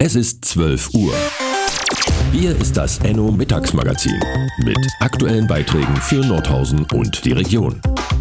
Es ist 12 Uhr. Hier ist das Enno Mittagsmagazin mit aktuellen Beiträgen für Nordhausen und die Region.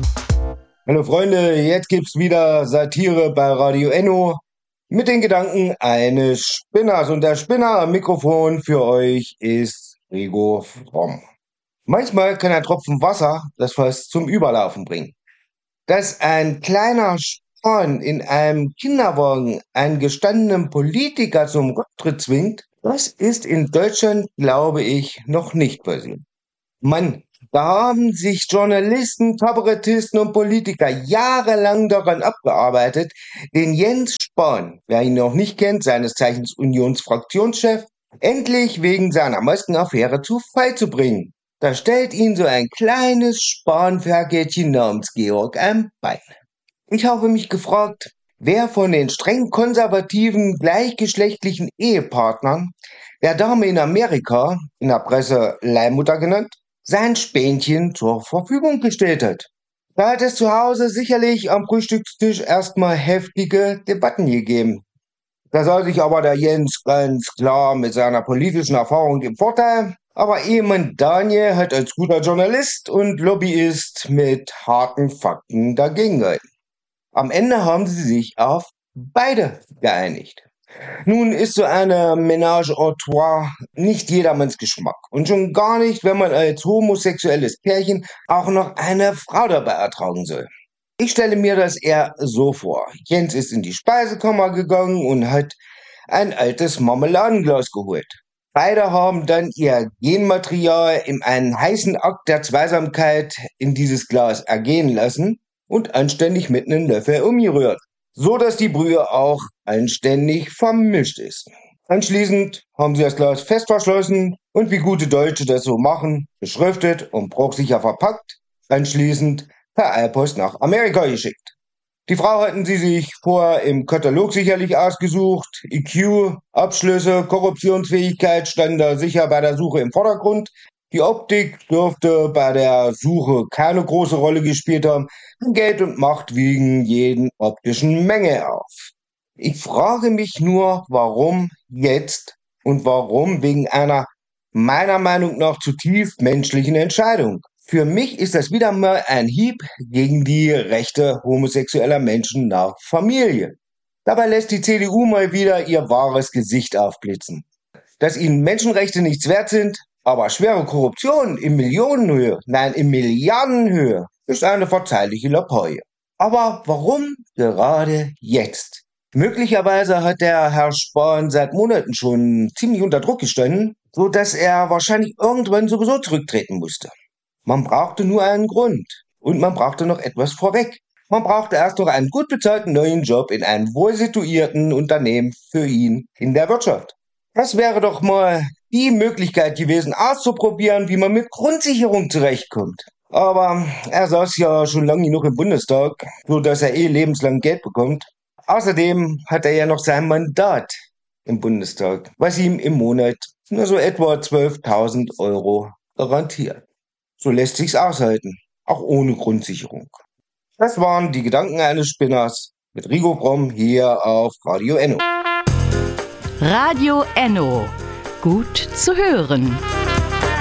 Hallo Freunde, jetzt gibt's wieder Satire bei Radio Enno mit den Gedanken eines Spinners. Und der Spinner am Mikrofon für euch ist Rigo Fromm. Manchmal kann ein Tropfen Wasser das Fass zum Überlaufen bringen. Dass ein kleiner Span in einem Kinderwagen einen gestandenen Politiker zum Rücktritt zwingt, das ist in Deutschland, glaube ich, noch nicht passiert. Mann, da haben sich Journalisten, Kabarettisten und Politiker jahrelang daran abgearbeitet, den Jens Spahn, wer ihn noch nicht kennt, seines Zeichens Unionsfraktionschef, endlich wegen seiner Maskenaffäre zu Fall zu bringen. Da stellt ihn so ein kleines Spanferkelchen namens Georg ein Bein. Ich habe mich gefragt, wer von den streng konservativen, gleichgeschlechtlichen Ehepartnern der Dame in Amerika, in der Presse Leihmutter genannt, sein Spänchen zur Verfügung gestellt hat. Da hat es zu Hause sicherlich am Frühstückstisch erstmal heftige Debatten gegeben. Da sah sich aber der Jens ganz klar mit seiner politischen Erfahrung im Vorteil, aber Ehemann Daniel hat als guter Journalist und Lobbyist mit harten Fakten dagegen gehalten. Am Ende haben sie sich auf beide geeinigt. Nun ist so eine Ménage à trois nicht jedermanns Geschmack und schon gar nicht, wenn man als homosexuelles Pärchen auch noch eine Frau dabei ertragen soll. Ich stelle mir das eher so vor. Jens ist in die Speisekammer gegangen und hat ein altes Marmeladenglas geholt. Beide haben dann ihr Genmaterial in einen heißen Akt der Zweisamkeit in dieses Glas ergehen lassen und anständig mit einem Löffel umgerührt, so dass die Brühe auch anständig vermischt ist. Anschließend haben sie das Glas fest verschlossen und wie gute Deutsche das so machen, beschriftet und bruchsicher verpackt, anschließend per Eilpost nach Amerika geschickt. Die Frau hatten sie sich vorher im Katalog sicherlich ausgesucht. IQ, Abschlüsse, Korruptionsfähigkeit standen da sicher bei der Suche im Vordergrund. Die Optik dürfte bei der Suche keine große Rolle gespielt haben. Geld und Macht wiegen jeden optischen Mängel auf. Ich frage mich nur, warum jetzt und warum wegen einer meiner Meinung nach zutiefst menschlichen Entscheidung. Für mich ist das wieder mal ein Hieb gegen die Rechte homosexueller Menschen nach Familie. Dabei lässt die CDU mal wieder ihr wahres Gesicht aufblitzen. Dass ihnen Menschenrechte nichts wert sind, aber schwere Korruption in Millionenhöhe, nein in Milliardenhöhe, ist eine verzeihliche Lappalie. Aber warum gerade jetzt? Möglicherweise hat der Herr Spahn seit Monaten schon ziemlich unter Druck gestanden, so dass er wahrscheinlich irgendwann sowieso zurücktreten musste. Man brauchte nur einen Grund und man brauchte noch etwas vorweg. Man brauchte erst noch einen gut bezahlten neuen Job in einem wohlsituierten Unternehmen für ihn in der Wirtschaft. Das wäre doch mal die Möglichkeit gewesen, auszuprobieren, wie man mit Grundsicherung zurechtkommt. Aber er saß ja schon lange genug im Bundestag, so dass er lebenslang Geld bekommt. Außerdem hat er ja noch sein Mandat im Bundestag, was ihm im Monat nur so etwa 12.000 € garantiert. So lässt sich's aushalten, auch ohne Grundsicherung. Das waren die Gedanken eines Spinners mit Rigo Fromm hier auf Radio Enno. Radio Enno. Gut zu hören.